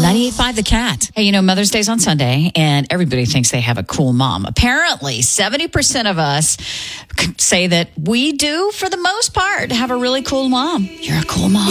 98.5 The Cat. Hey, Mother's Day's on Sunday, and everybody thinks they have a cool mom. Apparently, 70% of us say that we do, for the most part, have a really cool mom. You're a cool mom.